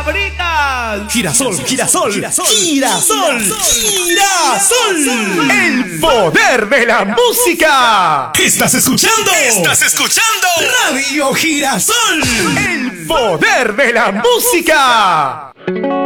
fritas. Girasol, girasol, girasol, girasol, girasol. El poder de la música. ¿Estás escuchando? ¿Estás escuchando? Radio Girasol. El poder de la música.